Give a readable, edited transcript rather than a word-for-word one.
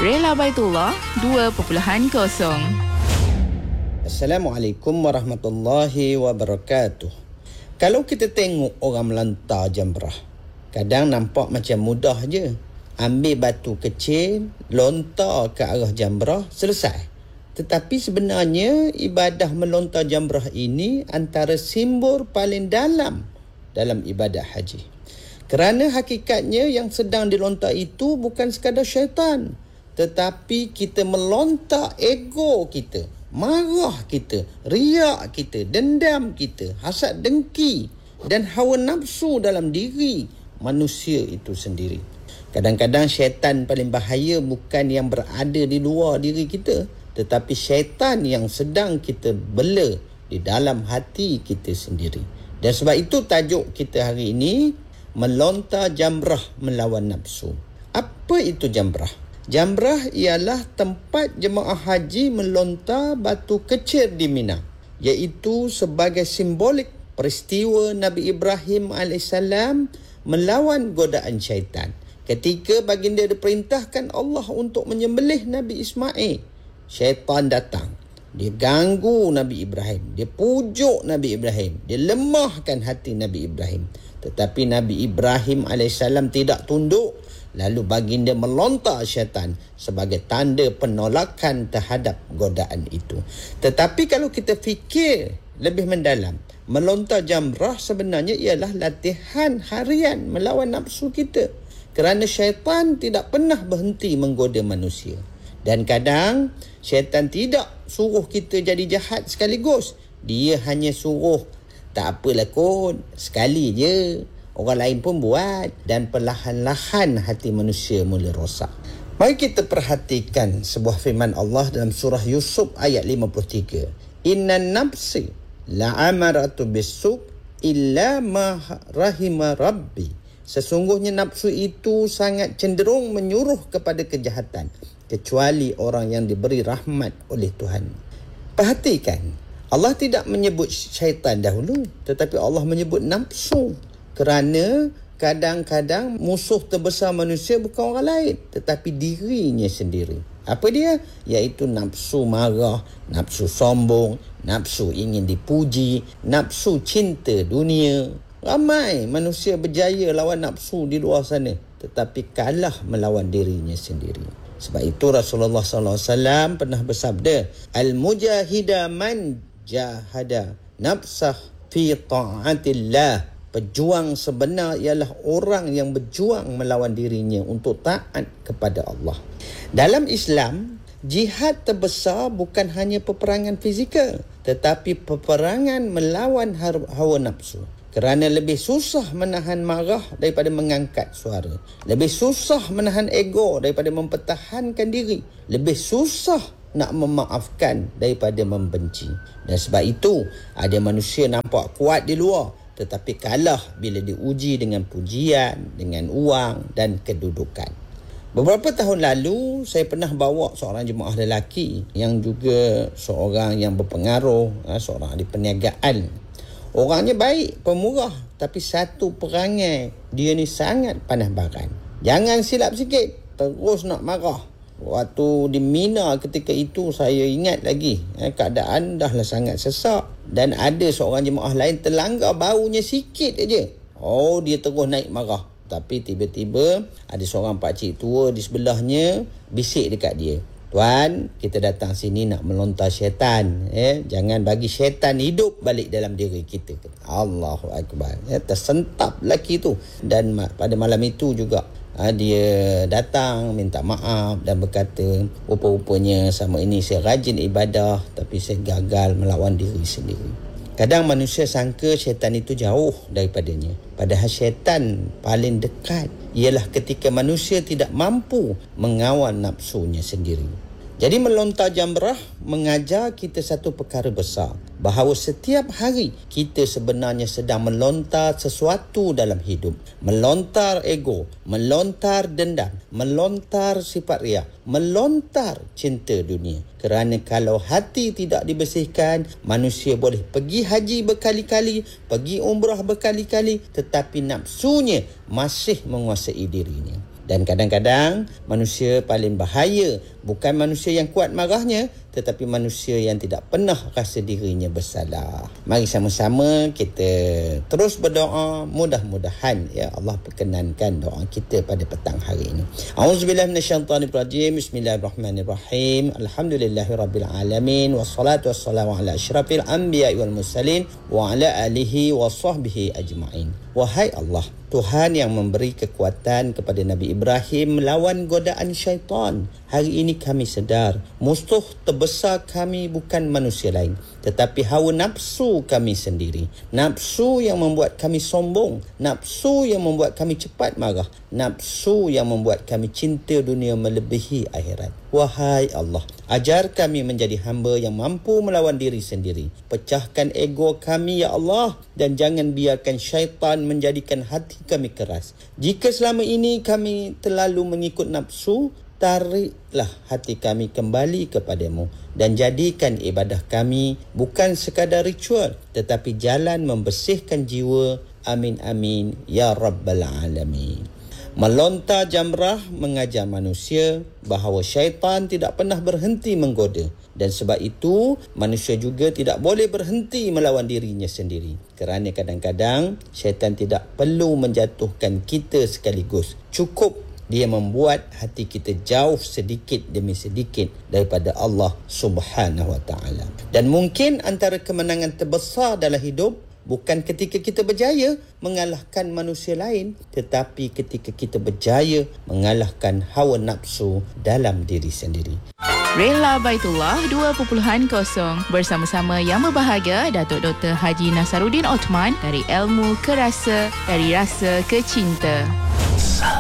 Rela Baitullah 2.0. Assalamualaikum warahmatullahi wabarakatuh. Kalau kita tengok orang melontar jamrah, kadang nampak macam mudah je. Ambil batu kecil, lontar ke arah jamrah, selesai. Tetapi sebenarnya ibadah melontar jamrah ini antara simbol paling dalam ibadah haji. Kerana hakikatnya yang sedang dilontar itu bukan sekadar syaitan, tetapi kita melontar ego kita, marah kita, riak kita, dendam kita, hasad dengki dan hawa nafsu dalam diri manusia itu sendiri. Kadang-kadang syaitan paling bahaya bukan yang berada di luar diri kita, tetapi syaitan yang sedang kita bela di dalam hati kita sendiri. Dan sebab itu tajuk kita hari ini, melontar jamrah melawan nafsu. Apa itu jamrah? Jamrah ialah tempat jemaah haji melontar batu kecil di Mina, iaitu sebagai simbolik peristiwa Nabi Ibrahim AS melawan godaan syaitan. Ketika baginda diperintahkan Allah untuk menyembelih Nabi Ismail, syaitan datang. Dia ganggu Nabi Ibrahim, dia pujuk Nabi Ibrahim, dia lemahkan hati Nabi Ibrahim. Tetapi Nabi Ibrahim AS tidak tunduk. Lalu baginda melontar syaitan sebagai tanda penolakan terhadap godaan itu. Tetapi kalau kita fikir lebih mendalam, melontar jamrah sebenarnya ialah latihan harian melawan nafsu kita. Kerana syaitan tidak pernah berhenti menggoda manusia. Dan kadang syaitan tidak suruh kita jadi jahat sekaligus. Dia hanya suruh, tak apalah kot, sekali je. Orang lain pun buat. Dan perlahan-lahan hati manusia mula rosak. Mari kita perhatikan sebuah firman Allah dalam surah Yusuf ayat 53. Innan nafsi la'amaratu bisuk illa ma rahima rabbi. Sesungguhnya nafsu itu sangat cenderung menyuruh kepada kejahatan, kecuali orang yang diberi rahmat oleh Tuhan. Perhatikan, Allah tidak menyebut syaitan dahulu, tetapi Allah menyebut nafsu. Kerana kadang-kadang musuh terbesar manusia bukan orang lain, tetapi dirinya sendiri. Apa dia? Iaitu nafsu marah, nafsu sombong, nafsu ingin dipuji, nafsu cinta dunia. Ramai manusia berjaya lawan nafsu di luar sana, tetapi kalah melawan dirinya sendiri. Sebab itu Rasulullah SAW pernah bersabda, Al-mujahida man jahada nafsah fi ta'atillah. Pejuang sebenar ialah orang yang berjuang melawan dirinya untuk taat kepada Allah. Dalam Islam, jihad terbesar bukan hanya peperangan fizikal, tetapi peperangan melawan hawa nafsu. Kerana lebih susah menahan marah daripada mengangkat suara. Lebih susah menahan ego daripada mempertahankan diri. Lebih susah nak memaafkan daripada membenci. Dan sebab itu, ada manusia nampak kuat di luar, tetapi kalah bila diuji dengan pujian, dengan uang dan kedudukan. Beberapa tahun lalu, saya pernah bawa seorang jemaah lelaki yang juga seorang yang berpengaruh, seorang ahli perniagaan. Orangnya baik, pemurah, tapi satu perangai dia ni sangat panas baran. Jangan silap sikit, terus nak marah. Waktu di Mina ketika itu saya ingat lagi, keadaan dahlah sangat sesak dan ada seorang jemaah lain terlanggar baunya sikit aja. Oh, dia terus naik marah. Tapi tiba-tiba ada seorang pakcik tua di sebelahnya bisik dekat dia. Tuan, kita datang sini nak melontar syaitan. Jangan bagi syaitan hidup balik dalam diri kita. Allahu Akbar. Tersentap lelaki tu. Dan pada malam itu juga dia datang minta maaf dan berkata, rupa-rupanya sama ini saya rajin ibadah, tapi saya gagal melawan diri sendiri. Kadang manusia sangka syaitan itu jauh daripadanya. Padahal syaitan paling dekat ialah ketika manusia tidak mampu mengawal nafsunya sendiri. Jadi melontar jamrah mengajar kita satu perkara besar, bahawa setiap hari kita sebenarnya sedang melontar sesuatu dalam hidup. Melontar ego, melontar dendam, melontar sifat riak, melontar cinta dunia. Kerana kalau hati tidak dibersihkan, manusia boleh pergi haji berkali-kali, pergi umrah berkali-kali, tetapi nafsunya masih menguasai dirinya. Dan kadang-kadang manusia paling bahaya bukan manusia yang kuat marahnya, tetapi manusia yang tidak pernah rasa dirinya bersalah. Mari sama-sama kita terus berdoa, mudah-mudahan ya Allah perkenankan doa kita pada petang hari ini. Auzubillahi minasyaitonirrajim. Bismillahirrahmanirrahim. Alhamdulillahirabbil alamin wassalatu wassalamu ala asyrafil anbiya'i wal mursalin wa ala alihi wa sahbihi ajma'in. Wahai Allah, Tuhan yang memberi kekuatan kepada Nabi Ibrahim melawan godaan syaitan. Hari ini kami sedar musuh terbesar kami bukan manusia lain, tetapi hawa nafsu kami sendiri. Nafsu yang membuat kami sombong, nafsu yang membuat kami cepat marah, nafsu yang membuat kami cinta dunia melebihi akhirat. Wahai Allah, ajar kami menjadi hamba yang mampu melawan diri sendiri. Pecahkan ego kami ya Allah, dan jangan biarkan syaitan menjadikan hati kami keras. Jika selama ini kami terlalu mengikut nafsu, tariklah hati kami kembali kepadamu dan jadikan ibadah kami bukan sekadar ritual, tetapi jalan membersihkan jiwa. Amin amin ya rabbal alamin. Melontar jamrah mengajar manusia bahawa syaitan tidak pernah berhenti menggoda, dan sebab itu manusia juga tidak boleh berhenti melawan dirinya sendiri, kerana kadang-kadang syaitan tidak perlu menjatuhkan kita sekaligus. Cukup dia membuat hati kita jauh sedikit demi sedikit daripada Allah Subhanahu wa taala. Dan mungkin antara kemenangan terbesar dalam hidup bukan ketika kita berjaya mengalahkan manusia lain, tetapi ketika kita berjaya mengalahkan hawa nafsu dalam diri sendiri. Rela Baitullah 2.0 bersama-sama yang berbahagia Datuk Dr. Haji Nasaruddin Othman dari ilmu ke rasa, dari rasa ke cinta.